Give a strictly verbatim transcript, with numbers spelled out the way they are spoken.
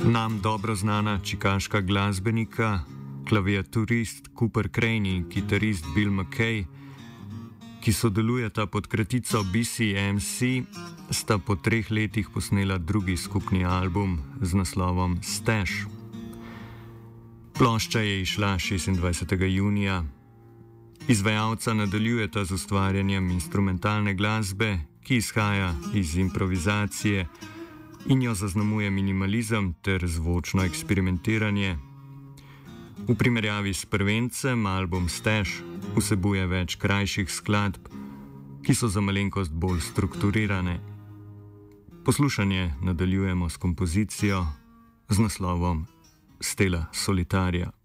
Nam dobro znana čikaška glasbenika, klaviaturist Cooper Crane in kitarist Bill McKay, ki sodelujeta pod kratico B C M C, sta po treh letih posnela drugi skupni album z naslovom Stash. Plošča je izšla šestindvajsetega junija. Izvajalca nadaljujeta z ustvarjanjem instrumentalne glasbe, ki izhaja iz improvizacije in jo zaznamuje minimalizem ter zvočno eksperimentiranje. V primerjavi s prvencem album Stash vsebuje več krajših skladb, ki so za malenkost bolj strukturirane. Poslušanje nadaljujemo s kompozicijo z naslovom Stella Solitaria.